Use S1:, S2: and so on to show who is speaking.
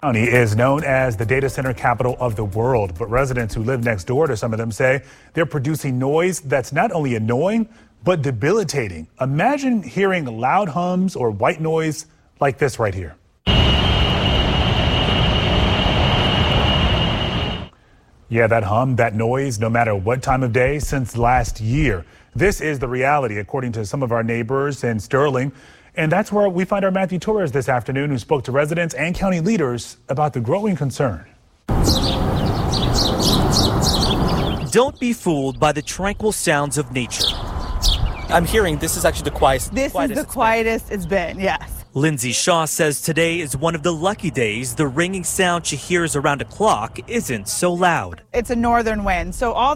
S1: County is known as the data center capital of the world, but residents who live next door to some of them say they're producing noise that's not only annoying, but debilitating. Imagine hearing loud hums or white noise like this right here. Yeah, that hum, that noise, no matter what time of day since last year. This is the reality, according to some of our neighbors in Sterling. And that's where we find our Matthew Torres this afternoon, who spoke to residents and county leaders about the growing concern.
S2: Don't be fooled by the tranquil sounds of nature. I'm hearing this is actually the quietest.
S3: This is the quietest it's been, yes.
S2: Lindsay Shaw says today is one of the lucky days the ringing sound she hears around a clock isn't so loud.
S3: It's a northern wind, so all